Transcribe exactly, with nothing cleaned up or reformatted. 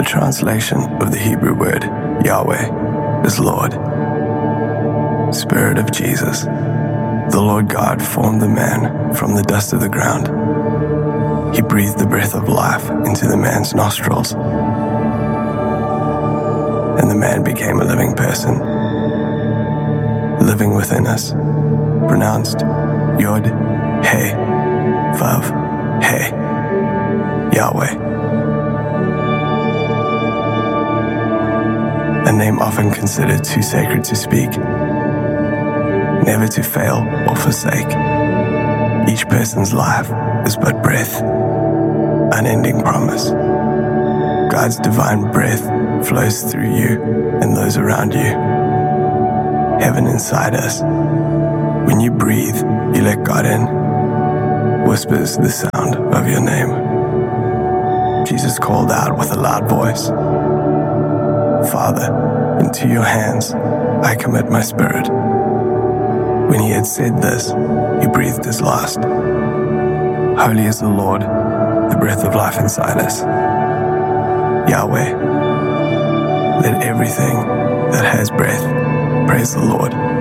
translation of the Hebrew word Yahweh is Lord. Spirit of Jesus, the Lord God formed the man from the dust of the ground. He breathed the breath of life into the man's nostrils, and the man became a living person, living within us, pronounced Yod, He, Vav, He, Yahweh. A name often considered too sacred to speak, never to fail or forsake. Each person's life is but breath, unending promise. God's divine breath flows through you and those around you. Heaven inside us. When you breathe, you let God in, whispers the sound of your name. Jesus called out with a loud voice, Father, into your hands I commit my spirit. When he had said this, he breathed his last. Holy is the Lord, the breath of life inside us. Yahweh, let everything that has breath praise the Lord.